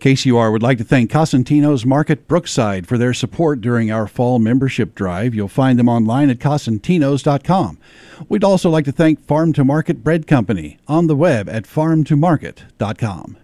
KCUR would like to thank Cosentino's Market Brookside for their support during our fall membership drive. You'll find them online at cosentinos.com. We'd also like to thank Farm to Market Bread Company on the web at farmtomarket.com.